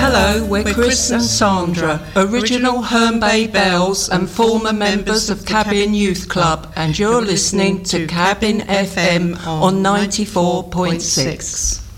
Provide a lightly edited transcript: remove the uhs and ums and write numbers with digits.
Hello, we're Chris and Sandra, original Herne Bay Bells and former members of Cabin Youth Club, and you're listening to Cabin FM on 94.6.